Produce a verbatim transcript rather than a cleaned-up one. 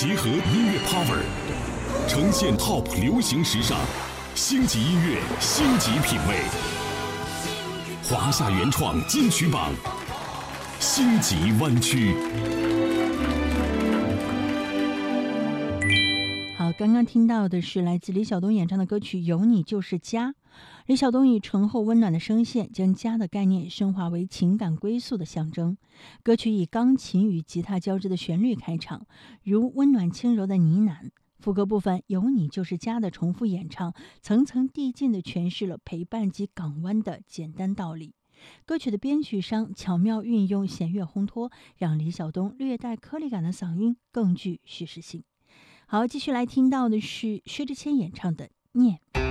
结合音乐 power， 呈现 top 流行时尚，星级音乐，星级品味。华夏原创金曲榜，星级湾区。 好，刚刚听到的是来自李晓东演唱的歌曲《有你就是家》。李晓东以醇厚温暖的声线，将家的概念升华为情感归宿的象征。歌曲以钢琴与吉他交织的旋律开场，如温暖轻柔的呢喃。副歌部分有你就是家的重复演唱，层层递进地诠释了陪伴及港湾的简单道理。歌曲的编曲上巧妙运用弦乐烘托，让李晓东略带颗粒感的嗓音更具叙事性。好，继续来听到的是薛之谦演唱的《念》。